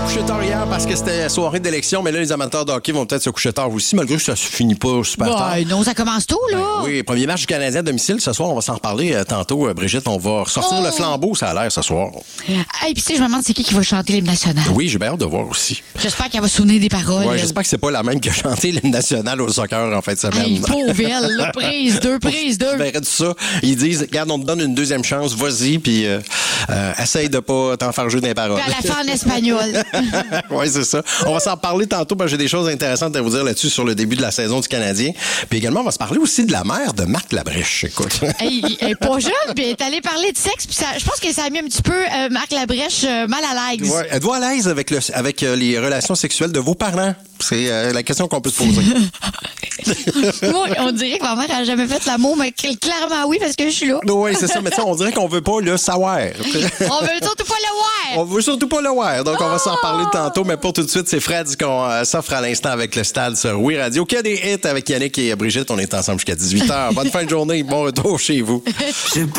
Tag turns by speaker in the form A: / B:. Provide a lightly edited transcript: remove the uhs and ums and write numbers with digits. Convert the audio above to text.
A: couché tard hier parce que c'était soirée d'élection, mais là, les amateurs de hockey vont peut-être se coucher tard aussi, malgré que ça se finit pas super tard.
B: Non, ça commence tôt, là.
A: Oui, premier match du Canadien à domicile ce soir, on va s'en reparler tantôt. Brigitte, on va ressortir le flambeau, ça a l'air, ce soir.
B: Et puis, tu sais, je me demande c'est qui va chanter l'hymne national.
A: Oui, j'ai bien hâte de voir aussi.
B: J'espère qu'elle va souvenir des paroles.
A: Ouais, j'espère que c'est pas la même qui a chanté l'hymne national au soccer en fin de semaine.
B: Hey, pauvre elle, là, prise 2.
A: Je verrais tout ça. Ils disent, regarde, on te donne une deuxième chance, vas-y, puis essaye de pas t'enfarger dans les paroles.
B: Puis à la fin en espagnol.
A: Oui, c'est ça. On va s'en parler tantôt, parce que j'ai des choses intéressantes à vous dire là-dessus sur le début de la saison du Canadien. Puis également, on va se parler aussi de la mère de Marc Labrèche, écoute.
B: Elle est pas jeune, puis elle est allée parler de sexe, puis je pense que ça a mis un petit peu Marc Labrèche mal à l'aise.
A: Ouais. Êtes-vous à l'aise avec les relations sexuelles de vos parents? C'est la question qu'on peut se poser.
B: Moi, on dirait que ma mère a jamais fait l'amour, mais clairement oui, parce que je suis là.
A: Oui, c'est ça. Mais tu sais, on dirait qu'on veut pas le savoir.
B: On veut surtout pas le voir.
A: On veut surtout pas le voir. Donc, on va s'en parler tantôt. Mais pour tout de suite, c'est Fred qu'on s'offre à l'instant avec le Stade sur Oui Radio. Qu'il y a des hits avec Yannick et Brigitte. On est ensemble jusqu'à 18h. Bonne fin de journée. Bon retour chez vous.